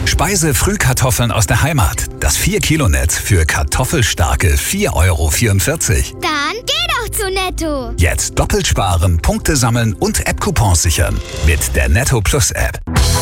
Speise-Frühkartoffeln aus der Heimat. Das 4-Kilo-Netz für kartoffelstarke 4,44 €. Dann geh doch zu Netto. Jetzt doppelt sparen, Punkte sammeln und App-Coupons sichern. Mit der Netto Plus App.